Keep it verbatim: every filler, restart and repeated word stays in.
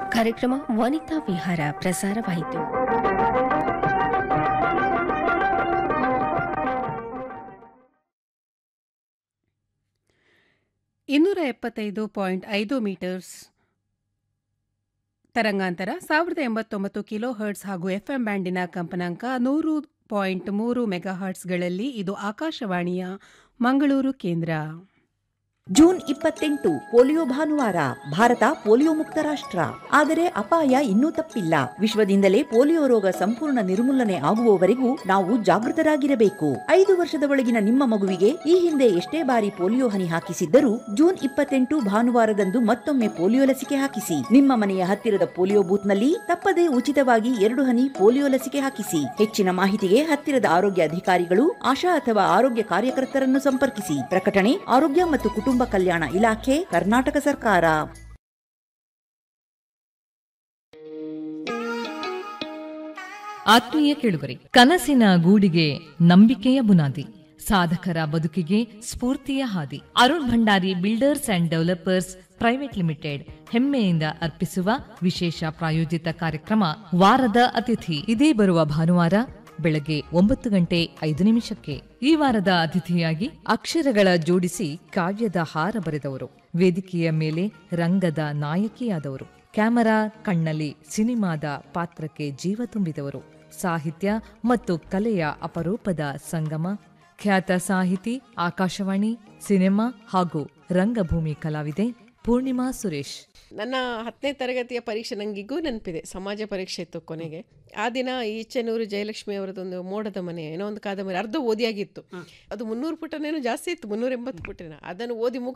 ಕಾರ್ಯಕ್ರಮ ವನಿತಾ ವಿಹಾರ ಪ್ರಸಾರವಾಯಿತು. ಇನ್ನೂರ ಎಪ್ಪತ್ತೈದು ಪಾಯಿಂಟ್ ಐದು ಮೀಟರ್ಸ್ ತರಂಗಾಂತರ ಸಾವಿರದ ಎಂಬತ್ತೊಂಬತ್ತು ಕಿಲೋ ಹರ್ಟ್ಸ್ ಹಾಗೂ ಎಫ್ಎಂ ಬ್ಯಾಂಡಿನ ಕಂಪನಾಂಕ ನೂರು ಪಾಯಿಂಟ್ ಮೂರು ಮೆಗಾ ಹರ್ಟ್ಸ್ಗಳಲ್ಲಿ ಇದು ಆಕಾಶವಾಣಿಯ ಮಂಗಳೂರು ಕೇಂದ್ರ. ಜೂನ್ ಇಪ್ಪತ್ತೆಂಟು ಪೋಲಿಯೋ ಭಾನುವಾರ. ಭಾರತ ಪೋಲಿಯೋ ಮುಕ್ತ ರಾಷ್ಟ್ರ. ಆದರೆ ಅಪಾಯ ಇನ್ನೂ ತಪ್ಪಿಲ್ಲ. ವಿಶ್ವದಿಂದಲೇ ಪೋಲಿಯೋ ರೋಗ ಸಂಪೂರ್ಣ ನಿರ್ಮೂಲನೆ ಆಗುವವರೆಗೂ ನಾವು ಜಾಗೃತರಾಗಿರಬೇಕು. ಐದು ವರ್ಷದ ಒಳಗಿನ ನಿಮ್ಮ ಮಗುವಿಗೆ ಈ ಹಿಂದೆ ಎಷ್ಟೇ ಬಾರಿ ಪೋಲಿಯೋ ಹನಿ ಹಾಕಿಸಿದ್ದರೂ ಜೂನ್ ಇಪ್ಪತ್ತೆಂಟು ಭಾನುವಾರದಂದು ಮತ್ತೊಮ್ಮೆ ಪೋಲಿಯೋ ಲಸಿಕೆ ಹಾಕಿಸಿ. ನಿಮ್ಮ ಮನೆಯ ಹತ್ತಿರದ ಪೋಲಿಯೋ ಬೂತ್ನಲ್ಲಿ ತಪ್ಪದೇ ಉಚಿತವಾಗಿ ಎರಡು ಹನಿ ಪೋಲಿಯೋ ಲಸಿಕೆ ಹಾಕಿಸಿ. ಹೆಚ್ಚಿನ ಮಾಹಿತಿಗೆ ಹತ್ತಿರದ ಆರೋಗ್ಯ ಅಧಿಕಾರಿಗಳು, ಆಶಾ ಅಥವಾ ಆರೋಗ್ಯ ಕಾರ್ಯಕರ್ತರನ್ನು ಸಂಪರ್ಕಿಸಿ. ಪ್ರಕಟಣೆ ಆರೋಗ್ಯ ಮತ್ತು ಕುಟುಂಬ ಕಲ್ಯಾಣ ಇಲಾಖೆ, ಕರ್ನಾಟಕ ಸರ್ಕಾರ. ಆತ್ಮೀಯ ಕೇಳುಗರೆ, ಕನಸಿನ ಗೂಡಿಗೆ ನಂಬಿಕೆಯ ಬುನಾದಿ, ಸಾಧಕರ ಬದುಕಿಗೆ ಸ್ಫೂರ್ತಿಯ ಹಾದಿ. Arun Bhandari builders and developers private limited ಹೆಮ್ಮೆಯಿಂದ ಅರ್ಪಿಸುವ ವಿಶೇಷ ಪ್ರಾಯೋಜಿತ ಕಾರ್ಯಕ್ರಮ ವಾರದ ಅತಿಥಿ. ಇದೇ ಬರುವ ಭಾನುವಾರ ಬೆಳಗ್ಗೆ ಒಂಬತ್ತು ಗಂಟೆ ಐದು ನಿಮಿಷಕ್ಕೆ. ಈ ವಾರದ ಅತಿಥಿಯಾಗಿ ಅಕ್ಷರಗಳ ಜೋಡಿಸಿ ಕಾವ್ಯದ ಹಾರ ಬರೆದವರು, ವೇದಿಕೆಯ ಮೇಲೆ ರಂಗದ ನಾಯಕಿಯಾದವರು, ಕ್ಯಾಮರಾ ಕಣ್ಣಲ್ಲಿ ಸಿನಿಮಾದ ಪಾತ್ರಕ್ಕೆ ಜೀವ ತುಂಬಿದವರು, ಸಾಹಿತ್ಯ ಮತ್ತು ಕಲೆಯ ಅಪರೂಪದ ಸಂಗಮ, ಖ್ಯಾತ ಸಾಹಿತಿ, ಆಕಾಶವಾಣಿ, ಸಿನಿಮಾ ಹಾಗೂ ರಂಗಭೂಮಿ ಕಲಾವಿದೆ ಪೂರ್ಣಿಮಾ ಸುರೇಶ್. ನನ್ನ ಹತ್ತನೇ ತರಗತಿಯ ಪರೀಕ್ಷೆ ನನಗಿಗೂ ನೆನಪಿದೆ. ಸಮಾಜ ಪರೀಕ್ಷೆ ಇತ್ತು ಕೊನೆಗೆ. ಆ ದಿನ ಈಚೆನೂರು ಜಯಲಕ್ಷ್ಮಿ ಅವರದೊಂದು ಮೋಡದ ಮನೆ ಏನೋ ಒಂದು ಕಾದಂಬರಿ ಅರ್ಧ ಓದಿಯಾಗಿತ್ತು. ಅದು ಮುನ್ನೂರು ಪುಟನೇನೋ ಜಾಸ್ತಿ ಇತ್ತು, ಮುನ್ನೂರ ಎಂಬತ್ತು ಪುಟನ. ಅದನ್ನು ಓದಿ ಮುಗಿಸ್